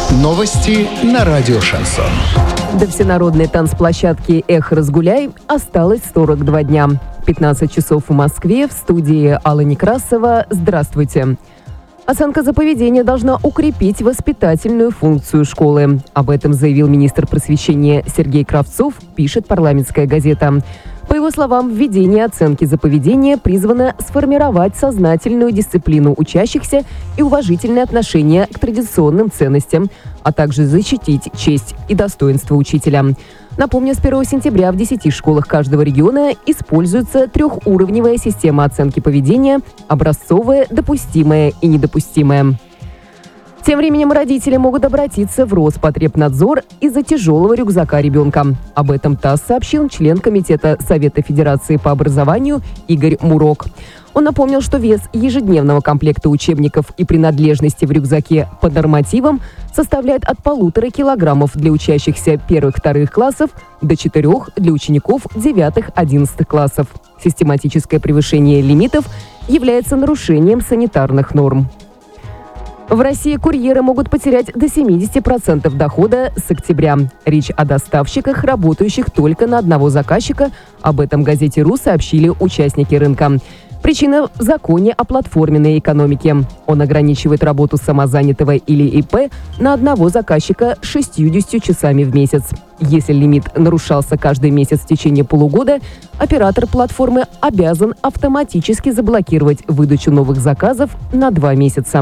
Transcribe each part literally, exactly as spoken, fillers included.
Новости на радио «Шансон». До всенародной танцплощадки «Эх, разгуляй» осталось сорок два дня. пятнадцать часов в Москве, в студии Алла Некрасова. Здравствуйте. Оценка за поведение должна укрепить воспитательную функцию школы. Об этом заявил министр просвещения Сергей Кравцов, пишет «Парламентская газета». По его словам, введение оценки за поведение призвано сформировать сознательную дисциплину учащихся и уважительное отношение к традиционным ценностям, а также защитить честь и достоинство учителя. Напомню, с первого сентября в десяти школах каждого региона используется трехуровневая система оценки поведения: образцовая, допустимая и недопустимая. Тем временем родители могут обратиться в Роспотребнадзор из-за тяжелого рюкзака ребенка. Об этом ТАСС сообщил член Комитета Совета Федерации по образованию Игорь Мурок. Он напомнил, что вес ежедневного комплекта учебников и принадлежности в рюкзаке по нормативам составляет от полутора килограммов для учащихся первых-вторых классов до четырех для учеников девятых-одиннадцатых классов. Систематическое превышение лимитов является нарушением санитарных норм. В России курьеры могут потерять до семьдесят процентов дохода с октября. Речь о доставщиках, работающих только на одного заказчика. Об этом газете «РУ» сообщили участники рынка. Причина в законе о платформенной экономике. Он ограничивает работу самозанятого или ИП на одного заказчика шестьюдесятью часами в месяц. Если лимит нарушался каждый месяц в течение полугода, оператор платформы обязан автоматически заблокировать выдачу новых заказов на два месяца.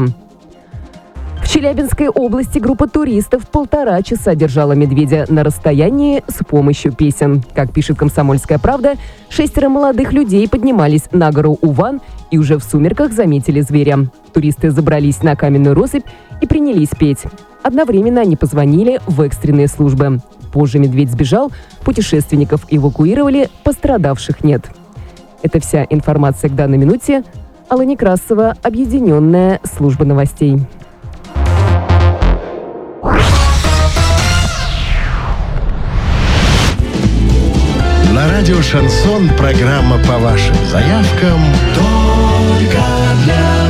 В Челябинской области группа туристов полтора часа держала медведя на расстоянии с помощью песен. Как пишет «Комсомольская правда», шестеро молодых людей поднимались на гору Уван и уже в сумерках заметили зверя. Туристы забрались на каменную россыпь и принялись петь. Одновременно они позвонили в экстренные службы. Позже медведь сбежал, путешественников эвакуировали, пострадавших нет. Это вся информация к данной минуте. Алла Некрасова, Объединенная служба новостей. На радио «Шансон» программа по вашим заявкам «Только для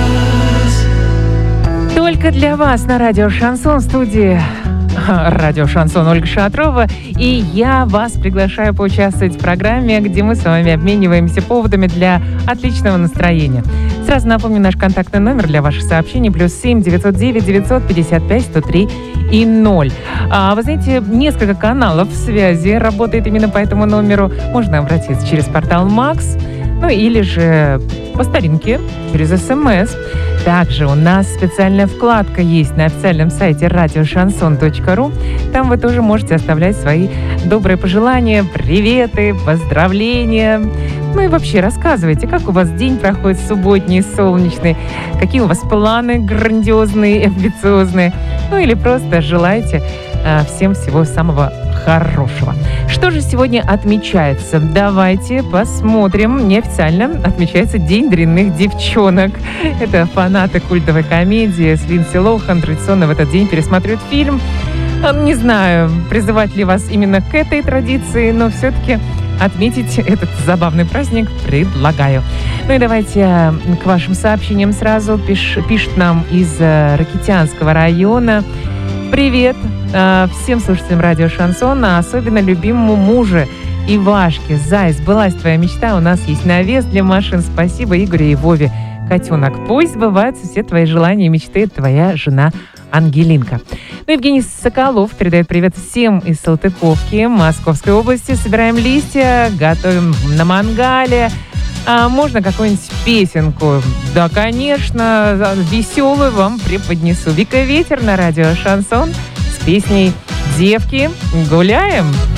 вас». Только для вас на радио «Шансон», в студии радио «Шансон» Ольга Шатрова. И я вас приглашаю поучаствовать в программе, где мы с вами обмениваемся поводами для отличного настроения. Сразу напомню наш контактный номер для ваших сообщений: плюс семь девятьсот девять девятьсот пятьдесят пять сто три и ноль. А, вы знаете, несколько каналов связи работает именно по этому номеру. Можно обратиться через портал Макс, ну или же по старинке через СМС. Также у нас специальная вкладка есть на официальном сайте радио шансон точка ру. Там вы тоже можете оставлять свои добрые пожелания, приветы, поздравления. Ну и вообще рассказывайте, как у вас день проходит субботний, солнечный, какие у вас планы грандиозные, амбициозные. Ну или просто желаете э, всем всего самого хорошего. Что же сегодня отмечается? Давайте посмотрим. Неофициально отмечается День дрянных девчонок. Это фанаты культовой комедии с Линдси Лохан традиционно в этот день пересматривают фильм. Не знаю, призывать ли вас именно к этой традиции, но все-таки отметить этот забавный праздник предлагаю. Ну и давайте к вашим сообщениям сразу. Пиш, пишет нам из Ракитянского района. Привет э, всем слушателям радио «Шансон», а особенно любимому мужу Ивашке. Зай, сбылась твоя мечта, у нас есть навес для машин. Спасибо Игорю и Вове. Котенок, пусть сбываются все твои желания и мечты, твоя жена Ангелинка. Ну, Евгений Соколов передает привет всем из Салтыковки, Московской области. Собираем листья, готовим на мангале. А можно какую-нибудь песенку? Да, конечно, веселую вам преподнесу. Вика Ветер на радио «Шансон» с песней «Девки, гуляем».